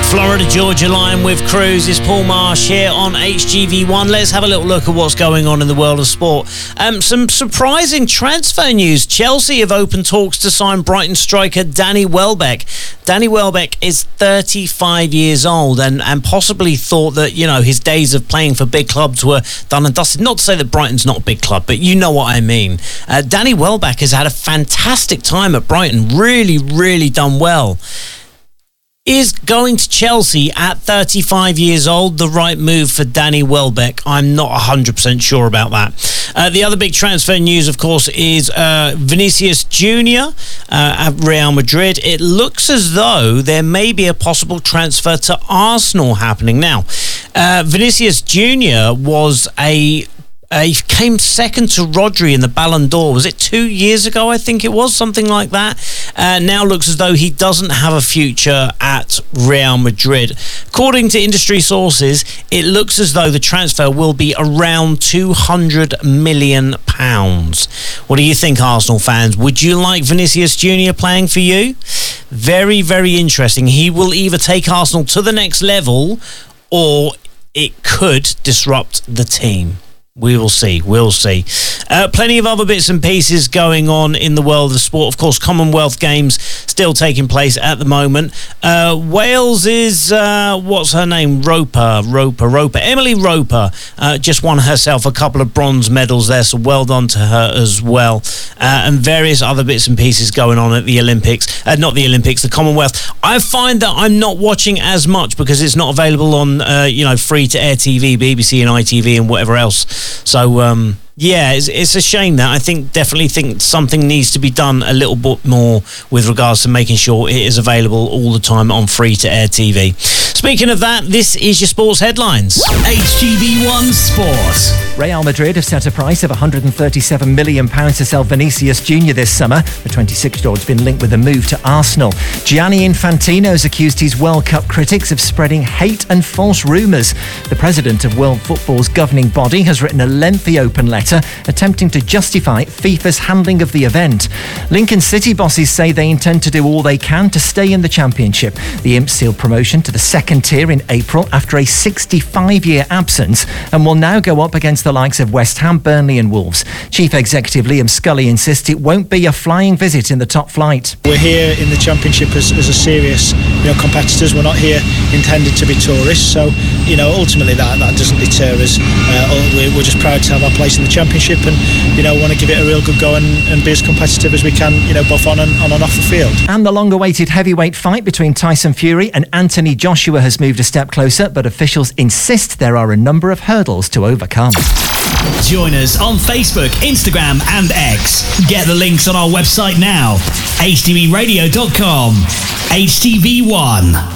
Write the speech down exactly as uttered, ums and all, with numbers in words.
Florida Georgia Line with Cruise. It's Paul Marsh here on H G V one. Let's have a little look at what's going on in the world of sport. Um, some surprising transfer news. Chelsea have opened talks to sign Brighton striker Danny Welbeck. Danny Welbeck is thirty-five years old and, and possibly thought that, you know, his days of playing for big clubs were done and dusted. Not to say that Brighton's not a big club, but you know what I mean. Uh, Danny Welbeck has had a fantastic time at Brighton. Really, really done well. Is going to Chelsea at thirty-five years old the right move for Danny Welbeck? I'm not one hundred percent sure about that. Uh, the other big transfer news, of course, is uh, Vinicius Junior uh, at Real Madrid. It looks as though there may be a possible transfer to Arsenal happening. Now, uh, Vinicius Junior was a... Uh, he came second to Rodri in the Ballon d'Or. Was it two years ago? I think it was, something like that. Uh, now looks as though he doesn't have a future at Real Madrid. According to industry sources, it looks as though the transfer will be around two hundred million pounds. What do you think, Arsenal fans? Would you like Vinicius Junior playing for you? Very, very interesting. He will either take Arsenal to the next level or it could disrupt the team. We will see. We'll see. Uh, plenty of other bits and pieces going on in the world of sport. Of course, Commonwealth Games still taking place at the moment. Uh, Wales is, uh, what's her name? Roper, Roper, Roper. Emily Roper uh, just won herself a couple of bronze medals there, so well done to her as well. Uh, and various other bits and pieces going on at the Olympics. Uh, not the Olympics, the Commonwealth. I find that I'm not watching as much because it's not available on, uh, you know, free-to-air T V, B B C and I T V and whatever else. So, um, yeah, it's, it's a shame that I think definitely think something needs to be done a little bit more with regards to making sure it is available all the time on free-to-air T V. Speaking of that, this is your sports headlines. H G V one Sports. Real Madrid have set a price of one hundred thirty-seven million pounds to sell Vinicius Junior this summer. The twenty-six-year-old's been linked with a move to Arsenal. Gianni Infantino's accused his World Cup critics of spreading hate and false rumours. The president of World Football's governing body has written a lengthy open letter attempting to justify FIFA's handling of the event. Lincoln City bosses say they intend to do all they can to stay in the championship. The Imps sealed promotion to the second tier in April after a sixty-five-year absence and will now go up against the likes of West Ham, Burnley and Wolves. Chief Executive Liam Scully insists it won't be a flying visit in the top flight. We're here in the championship as, as a serious, you know, competitors. We're not here intended to be tourists, so you know ultimately that, that doesn't deter us. Uh, we're, we're just proud to have our place in the championship and you know want to give it a real good go and, and be as competitive as we can, you know, both on and, on and off the field. And the long-awaited heavyweight fight between Tyson Fury and Anthony Joshua has moved a step closer, but officials insist there are a number of hurdles to overcome. Join us on Facebook, Instagram and X. Get the links on our website now, h t v radio dot com. H T V one.